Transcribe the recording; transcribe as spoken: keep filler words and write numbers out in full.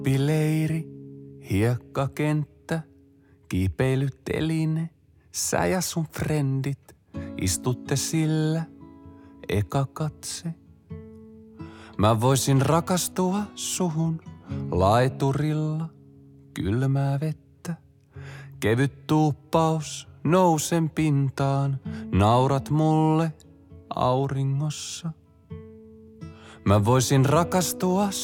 Pileiri, hiekkakenttä, kiipeilyteline, sä ja sun frendit istutte sillä, eka katse. Mä voisin rakastua suhun laiturilla, kylmää vettä, kevyt tuuppaus nousen pintaan, naurat mulle auringossa. Mä voisin rakastua